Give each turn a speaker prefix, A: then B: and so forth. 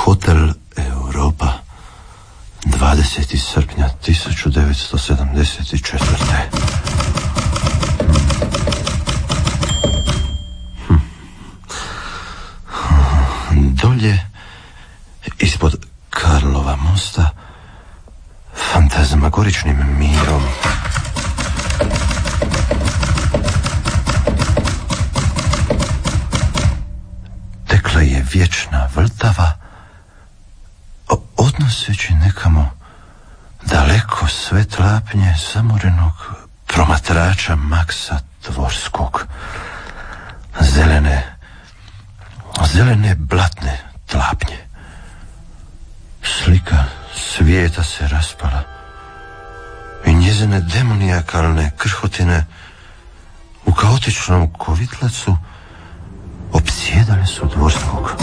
A: Hotel Europa, 20. srpnja 1974. Dolje, ispod Karlova mosta, fantazmagoričnim mirom tekla je vječna vrtava, odnoseći nekamo daleko sve tlapnje zamorenog promatrača Maksa Dvorskog. Zelene blatne tlapnje. Slika svijeta se raspala i njezine demonijakalne krhotine u kaotičnom kovitlacu opsjedale su Dvorskog.